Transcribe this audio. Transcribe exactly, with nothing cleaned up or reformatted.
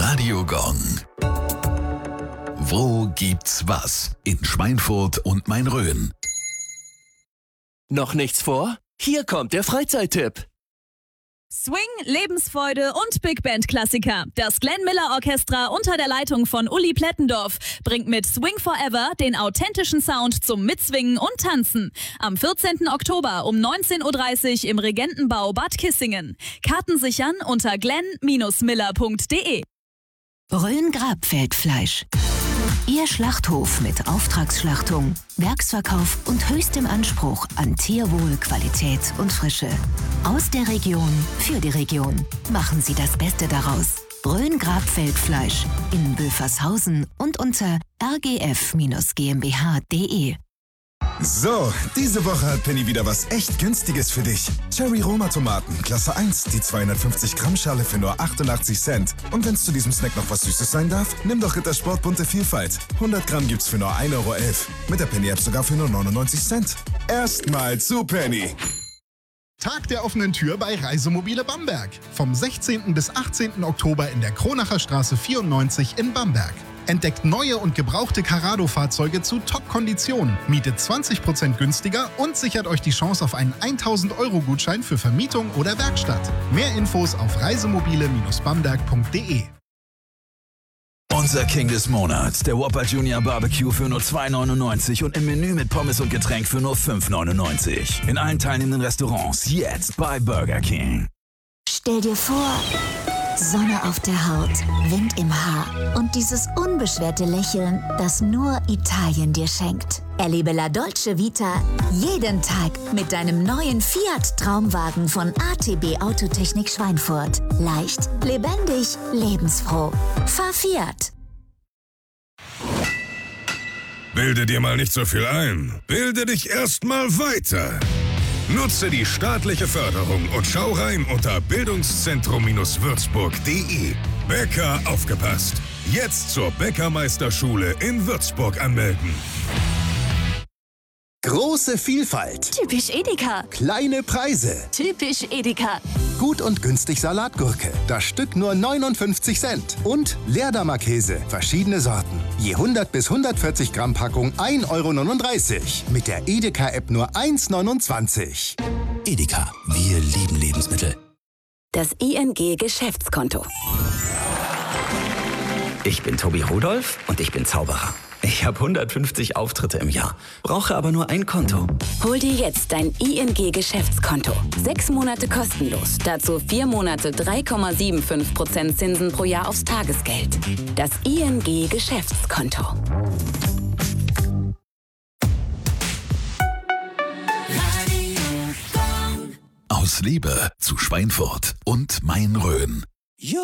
Radio Gong. Wo gibt's was? In Schweinfurt und Main-Rhön. Noch nichts vor? Hier kommt der Freizeittipp. Swing, Lebensfreude und Big Band Klassiker. Das Glenn Miller Orchestra unter der Leitung von Uli Plättendorf bringt mit Swing Forever den authentischen Sound zum Mitswingen und Tanzen. Am vierzehnten Oktober um neunzehn Uhr dreißig im Regentenbau Bad Kissingen. Karten sichern unter glenn Miller punkt de. Rhön Grabfeldfleisch. Ihr Schlachthof mit Auftragsschlachtung, Werksverkauf und höchstem Anspruch an Tierwohl, Qualität und Frische. Aus der Region für die Region. Machen Sie das Beste daraus. Rhön Grabfeldfleisch in Böfershausen und unter r g f G m b h punkt de. So, diese Woche hat Penny wieder was echt Günstiges für dich. Cherry Roma Tomaten, Klasse eins, die zweihundertfünfzig Gramm Schale für nur achtundachtzig Cent. Und wenn es zu diesem Snack noch was Süßes sein darf, nimm doch Rittersport bunte Vielfalt. hundert Gramm gibt's für nur ein Euro elf. Mit der Penny-App sogar für nur neunundneunzig Cent. Erstmal zu Penny. Tag der offenen Tür bei Reisemobile Bamberg. Vom sechzehnten bis achtzehnten Oktober in der Kronacher Straße vierundneunzig in Bamberg. Entdeckt neue und gebrauchte Carrado-Fahrzeuge zu Top-Konditionen, mietet zwanzig Prozent günstiger und sichert euch die Chance auf einen tausend Euro Gutschein für Vermietung oder Werkstatt. Mehr Infos auf reisemobile Bamberg punkt de. Unser King des Monats, der Whopper Junior Barbecue für nur zwei neunundneunzig und im Menü mit Pommes und Getränk für nur fünf neunundneunzig. In allen teilnehmenden Restaurants jetzt bei Burger King. Stell dir vor, Sonne auf der Haut, Wind im Haar und dieses unbeschwerte Lächeln, das nur Italien dir schenkt. Erlebe La Dolce Vita jeden Tag mit deinem neuen Fiat Traumwagen von A T B Autotechnik Schweinfurt. Leicht, lebendig, lebensfroh. Fahr Fiat. Bilde dir mal nicht so viel ein. Bilde dich erst mal weiter. Nutze die staatliche Förderung und schau rein unter bildungszentrum würzburg punkt de. Bäcker aufgepasst! Jetzt zur Bäckermeisterschule in Würzburg anmelden. Große Vielfalt. Typisch Edeka. Kleine Preise. Typisch Edeka. Gut und günstig Salatgurke. Das Stück nur neunundfünfzig Cent. Und Leerdammer Käse. Verschiedene Sorten. Je hundert bis hundertvierzig Gramm Packung ein Euro neununddreißig. Mit der Edeka-App nur eins neunundzwanzig. Edeka. Wir lieben Lebensmittel. Das I N G-Geschäftskonto. Ich bin Tobi Rudolph und ich bin Zauberer. Ich habe hundertfünfzig Auftritte im Jahr, brauche aber nur ein Konto. Hol dir jetzt dein I N G-Geschäftskonto. Sechs Monate kostenlos. Dazu vier Monate drei Komma fünfundsiebzig Prozent Zinsen pro Jahr aufs Tagesgeld. Das I N G-Geschäftskonto. Aus Liebe zu Schweinfurt und Main-Rhön.